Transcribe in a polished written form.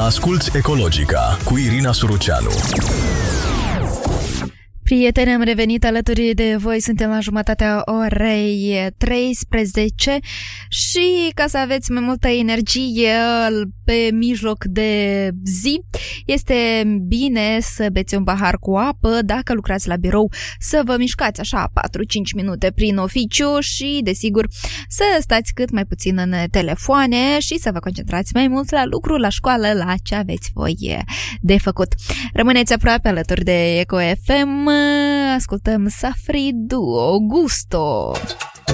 Asculți Ecologica cu Irina Suruceanu. Prieteni, am revenit alături de voi, suntem la jumătatea orei 13 și ca să aveți mai multă energie pe mijloc de zi, este bine să beți un pahar cu apă, dacă lucrați la birou să vă mișcați așa 4-5 minute prin oficiu și, desigur, să stați cât mai puțin în telefoane și să vă concentrați mai mult la lucru, la școală, la ce aveți voi de făcut. Rămâneți aproape alături de Eco FM. Ascultăm Safri Duo Gusto.